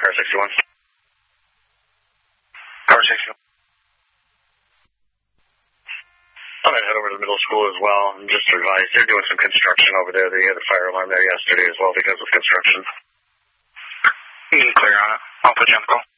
car 61. Car 61. I'm going to head over to the middle school as well, and just to advise, they're doing some construction over there. They had a fire alarm there yesterday as well because of construction. Clear on it. I'll put you on the call.